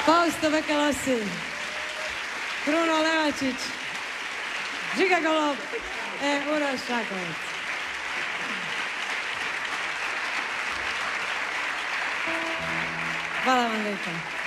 Fausto Bekelosi, Kruno Levačić, Žiga Golob i Uroš Šaković. Hvala vam lijepo.